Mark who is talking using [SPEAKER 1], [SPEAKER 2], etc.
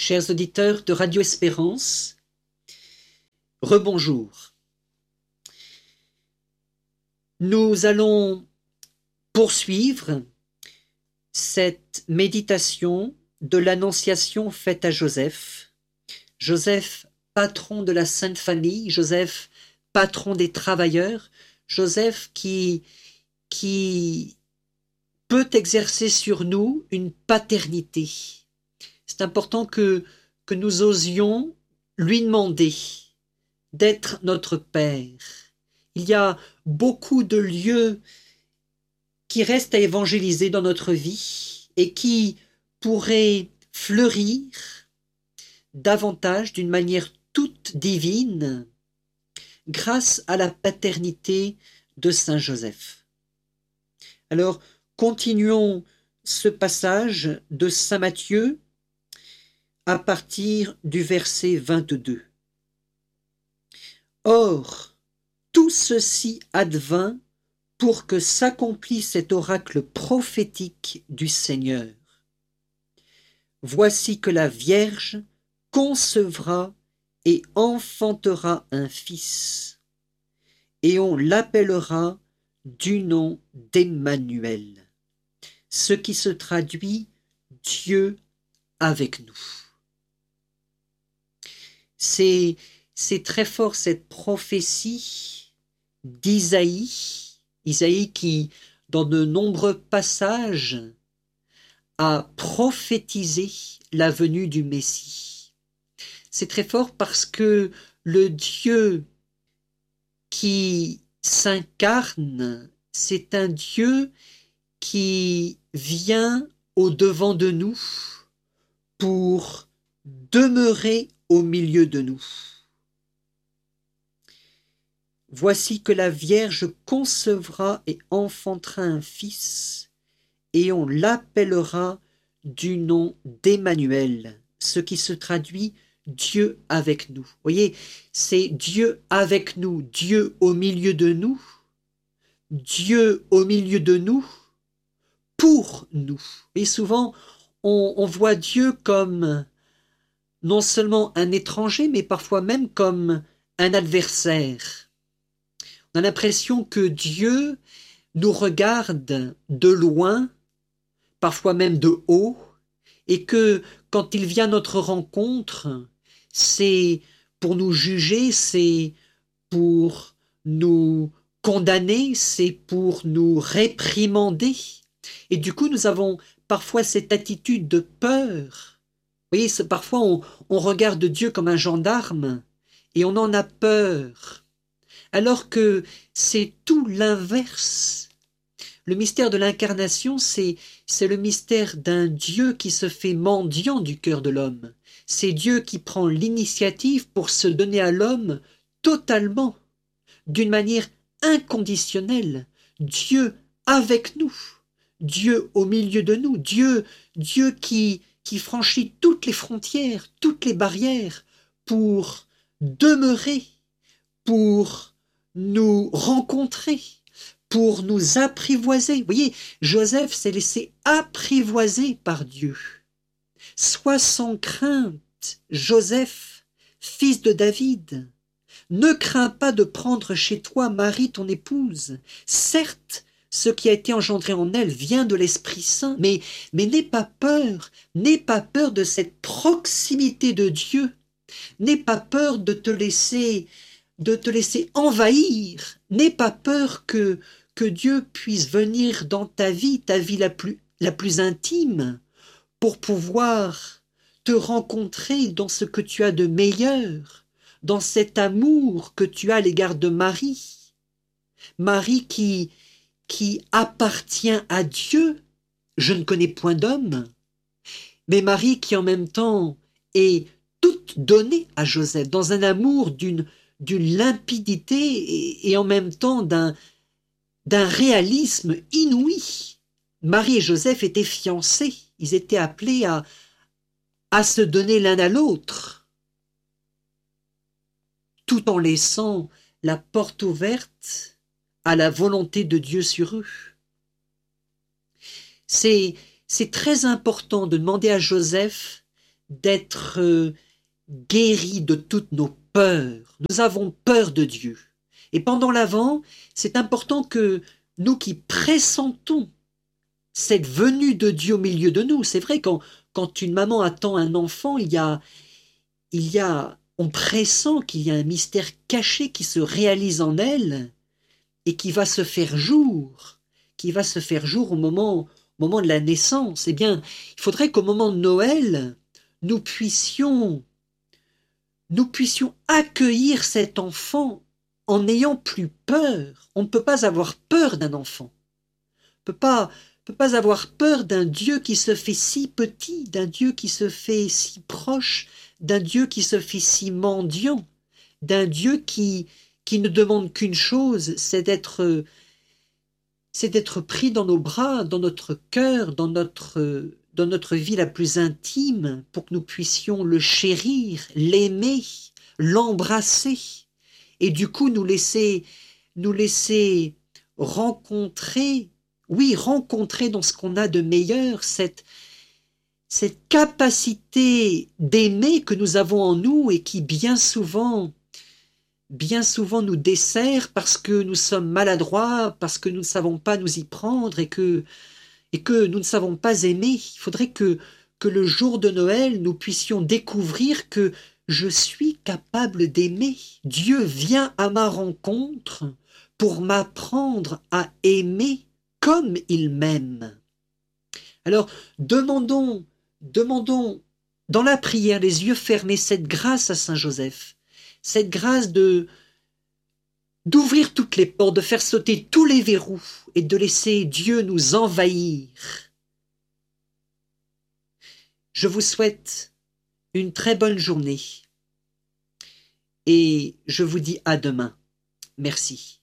[SPEAKER 1] Chers auditeurs de Radio Espérance, rebonjour. Nous allons poursuivre cette méditation de l'Annonciation faite à Joseph. Joseph, patron de la Sainte Famille, Joseph, patron des travailleurs, Joseph qui peut exercer sur nous une paternité. C'est important que nous osions lui demander d'être notre Père. Il y a beaucoup de lieux qui restent à évangéliser dans notre vie et qui pourraient fleurir davantage d'une manière toute divine grâce à la paternité de Saint Joseph. Alors, continuons ce passage de Saint Matthieu à partir du verset 22. Or, tout ceci advint pour que s'accomplisse cet oracle prophétique du Seigneur. Voici que la Vierge concevra et enfantera un fils, et on l'appellera du nom d'Emmanuel, ce qui se traduit Dieu avec nous. C'est très fort cette prophétie d'Isaïe, Isaïe qui, dans de nombreux passages, a prophétisé la venue du Messie. C'est très fort parce que le Dieu qui s'incarne, c'est un Dieu qui vient au-devant de nous pour demeurer au milieu de nous. Voici que la Vierge concevra et enfantera un fils, et on l'appellera du nom d'Emmanuel, ce qui se traduit Dieu avec nous. Vous voyez, c'est Dieu avec nous, Dieu au milieu de nous, Dieu au milieu de nous, pour nous. Et souvent, on voit Dieu comme non seulement un étranger, mais parfois même comme un adversaire. On a l'impression que Dieu nous regarde de loin, parfois même de haut, et que quand il vient à notre rencontre, c'est pour nous juger, c'est pour nous condamner, c'est pour nous réprimander. Et du coup, nous avons parfois cette attitude de peur. Vous voyez, parfois on regarde Dieu comme un gendarme et on en a peur, alors que c'est tout l'inverse. Le mystère de l'incarnation, c'est le mystère d'un Dieu qui se fait mendiant du cœur de l'homme. C'est Dieu qui prend l'initiative pour se donner à l'homme totalement, d'une manière inconditionnelle. Dieu avec nous, Dieu au milieu de nous, Dieu qui franchit toutes les frontières, toutes les barrières pour demeurer, pour nous rencontrer, pour nous apprivoiser. Vous voyez, Joseph s'est laissé apprivoiser par Dieu. Sois sans crainte, Joseph, fils de David. Ne crains pas de prendre chez toi Marie, ton épouse. Certes, ce qui a été engendré en elle vient de l'Esprit Saint, mais n'aie pas peur de cette proximité de Dieu. N'aie pas peur de te laisser envahir. N'aie pas peur que Dieu puisse venir dans ta vie la plus intime, pour pouvoir te rencontrer dans ce que tu as de meilleur, dans cet amour que tu as à l'égard de Marie. Marie qui appartient à Dieu. Je ne connais point d'homme, mais Marie qui en même temps est toute donnée à Joseph, dans un amour d'une limpidité et en même temps d'un réalisme inouï. Marie et Joseph étaient fiancés, ils étaient appelés à se donner l'un à l'autre, tout en laissant la porte ouverte à la volonté de Dieu sur eux. C'est très important de demander à Joseph d'être guéris de toutes nos peurs. Nous avons peur de Dieu. Et pendant l'Avent, c'est important que nous qui pressentons cette venue de Dieu au milieu de nous, c'est vrai, quand une maman attend un enfant, on pressent qu'il y a un mystère caché qui se réalise en elle et qui va se faire jour, au moment de la naissance. Eh bien, il faudrait qu'au moment de Noël, nous puissions accueillir cet enfant en n'ayant plus peur. On ne peut pas avoir peur d'un enfant. On ne peut pas avoir peur d'un Dieu qui se fait si petit, d'un Dieu qui se fait si proche, d'un Dieu qui se fait si mendiant, d'un Dieu qui ne demande qu'une chose, c'est d'être pris dans nos bras, dans notre cœur, dans notre vie la plus intime, pour que nous puissions le chérir, l'aimer, l'embrasser, et du coup nous laisser rencontrer dans ce qu'on a de meilleur, cette capacité d'aimer que nous avons en nous et qui bien souvent nous dessert parce que nous sommes maladroits, parce que nous ne savons pas nous y prendre et que nous ne savons pas aimer. Il faudrait que le jour de Noël, nous puissions découvrir que je suis capable d'aimer. Dieu vient à ma rencontre pour m'apprendre à aimer comme il m'aime. Alors, demandons dans la prière, les yeux fermés, cette grâce à Saint Joseph, cette grâce d'ouvrir toutes les portes, de faire sauter tous les verrous et de laisser Dieu nous envahir. Je vous souhaite une très bonne journée et je vous dis à demain. Merci.